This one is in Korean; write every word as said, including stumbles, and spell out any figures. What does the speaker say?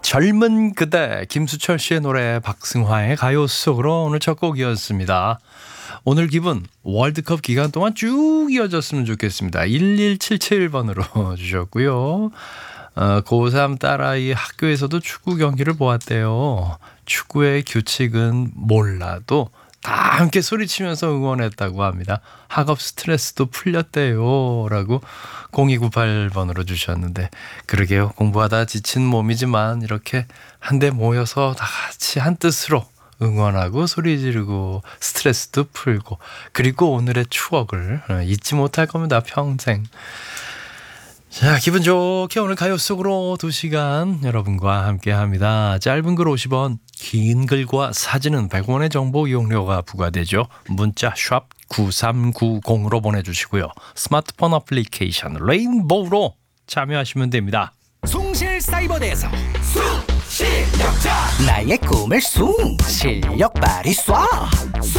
젊은 그대 김수철 씨의 노래 박승화의 가요 속으로 오늘 첫 곡이었습니다. 오늘 기분 월드컵 기간 동안 쭉 이어졌으면 좋겠습니다. 일일칠칠 번으로 주셨고요. 어, 고삼 딸아이 학교에서도 축구 경기를 보았대요. 축구의 규칙은 몰라도 다 함께 소리치면서 응원했다고 합니다. 학업 스트레스도 풀렸대요 라고 공이구팔 번으로 주셨는데, 그러게요. 공부하다 지친 몸이지만 이렇게 한데 모여서 다 같이 한 뜻으로 응원하고 소리 지르고 스트레스도 풀고, 그리고 오늘의 추억을 잊지 못할 겁니다. 평생. 자, 기분 좋게 오늘 가요 속으로 두 시간 여러분과 함께합니다. 짧은 글 오십 원, 긴 글과 사진은 백 원의 정보 이용료가 부과되죠. 문자 샵 구삼구공으로 보내주시고요. 스마트폰 어플리케이션 레인보우로 참여하시면 됩니다. 숭실사이버대에서 숭실력자, 나의 꿈을 숭 실력 발휘 쏴